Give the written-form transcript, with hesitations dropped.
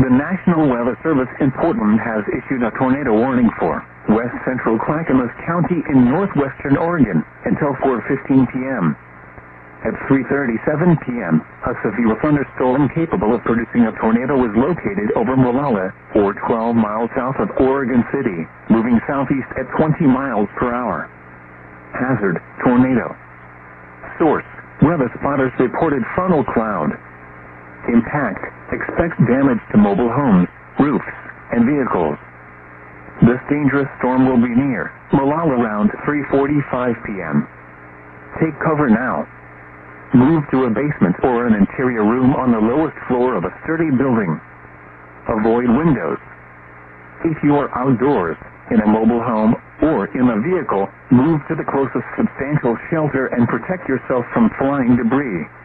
The National Weather Service in Portland has issued a tornado warning for west central Clackamas County in northwestern Oregon until 4:15 p.m. At 3:37 p.m., a severe thunderstorm capable of producing a tornado was located over Molalla, or 12 miles south of Oregon City, moving southeast at 20 miles per hour. Hazard: tornado. Source: Weather spotters reported funnel cloud. Impact: expect damage to mobile homes, roofs, and vehicles. This dangerous storm will be near Molalla around 3:45 p.m. Take cover now. Move to a basement or an interior room on the lowest floor of a sturdy building. Avoid windows. If you are outdoors, in a mobile home, or in a vehicle, move to the closest substantial shelter and protect yourself from flying debris.